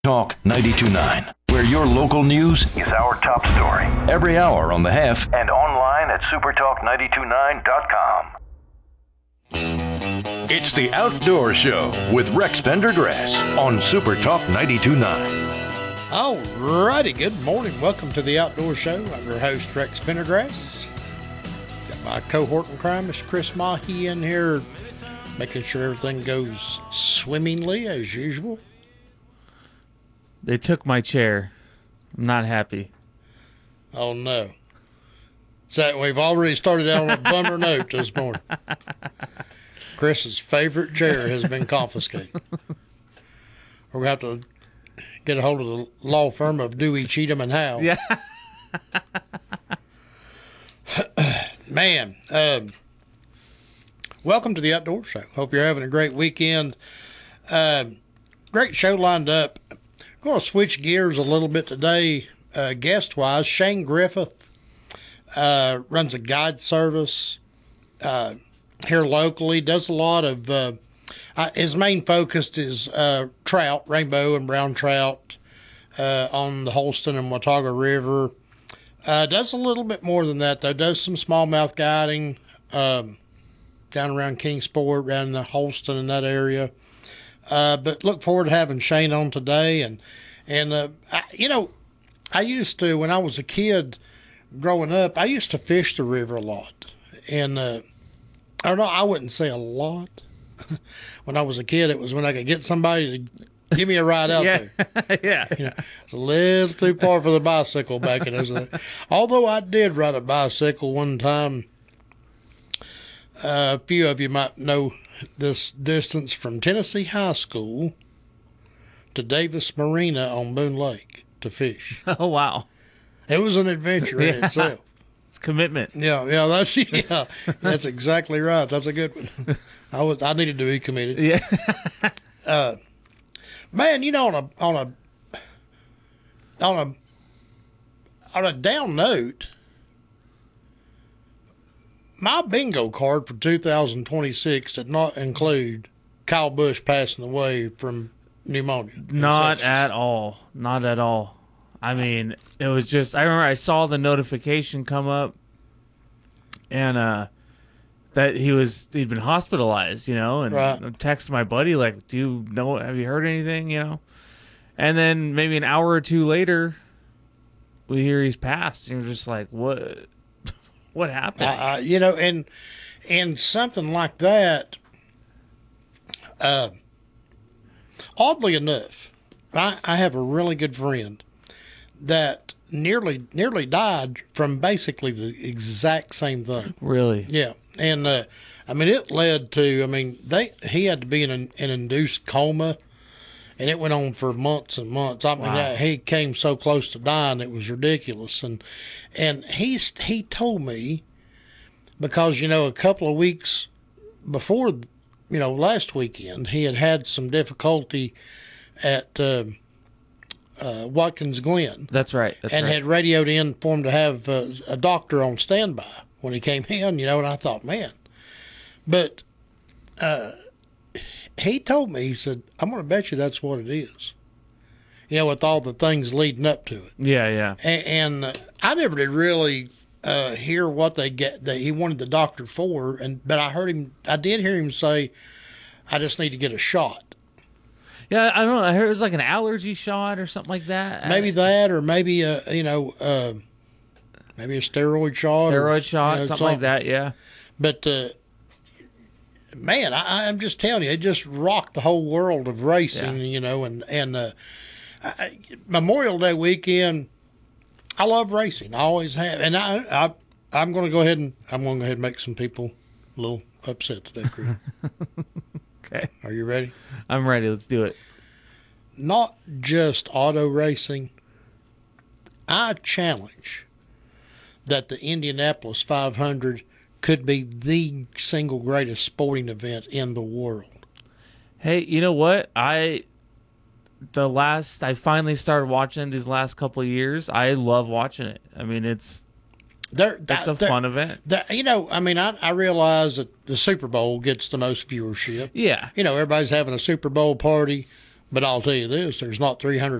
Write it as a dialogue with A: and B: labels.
A: Talk 92.9, where your local news is our top story. Every hour on the Hef and online at supertalk929.com. It's the Outdoor Show with Rex Pendergrass on Supertalk 92.9.
B: All righty, good morning. Welcome to the Outdoor Show. I'm your host, Rex Pendergrass. Got my cohort in crime, Mr. Chris Mahi, in here, making sure everything goes swimmingly as usual.
C: They took my chair. I'm not happy.
B: Oh, no. So we've already started out on a bummer note this morning. Chris's favorite chair has been confiscated. We're going to have to get a hold of the law firm of Dewey, Cheatham, and Howe.
C: Yeah.
B: Man, welcome to the Outdoor Show. Hope you're having a great weekend. Great show lined up. Going to switch gears a little bit today, guest-wise. Shane Griffith runs a guide service here locally. Does a lot of his main focus is trout, rainbow and brown trout on the Holston and Watauga River. Does a little bit more than that, though. Does some smallmouth guiding down around Kingsport, around the Holston and that area. But look forward to having Shane on today. And I used to, when I was a kid growing up, I used to fish the river a lot. And I don't know, I wouldn't say a lot. When I was a kid, it was when I could get somebody to give me a ride out there.
C: Yeah.
B: It's a little too far for the bicycle back in those days. Although I did ride a bicycle one time. A few of you might know this distance from Tennessee High School to Davis Marina on Boone Lake to fish.
C: Oh, wow.
B: It was an adventure in itself.
C: It's commitment.
B: Yeah, that's exactly right. That's a good one. I needed to be committed.
C: Yeah.
B: Man, on a down note, my bingo card for 2026 did not include Kyle Busch passing away from pneumonia.
C: Not at all. Not at all. I mean, it was just, I remember I saw the notification come up and that he'd been hospitalized, and
B: right.
C: I texted my buddy, like, have you heard anything, And then maybe an hour or two later, we hear he's passed. And you're just like, what? What happened?
B: And something like that, oddly enough, I have a really good friend that nearly died from basically the exact same thing.
C: Really?
B: Yeah. And, it led to, he had to be in an induced coma, and it went on for months and months.
C: Wow.
B: He came so close to dying, it was ridiculous. And he told me, because, a couple of weeks before, last weekend, he had some difficulty at Watkins Glen.
C: That's right.
B: Had radioed in for him to have a doctor on standby when he came in, and I thought, man. But he told me, he said, I'm going to bet you that's what it is. With all the things leading up to it.
C: Yeah.
B: And I never did really hear what that he wanted the doctor for, but I did hear him say, I just need to get a shot.
C: Yeah, I don't know. I heard it was like an allergy shot or something like that.
B: Maybe that, or maybe maybe a steroid shot.
C: Something like that, yeah.
B: But, man, I'm just telling you, it just rocked the whole world of racing, and Memorial Day weekend, I love racing. I always have. And I'm going to go ahead and make some people a little upset today, Chris.
C: Okay.
B: Are you ready?
C: I'm ready. Let's do it.
B: Not just auto racing. I challenge that the Indianapolis 500 could be the single greatest sporting event in the world.
C: Hey, you know what? I finally started watching these last couple of years. I love watching it. I mean, it's a fun event.
B: I realize that the Super Bowl gets the most viewership.
C: Yeah.
B: Everybody's having a Super Bowl party. But I'll tell you this: there's not 300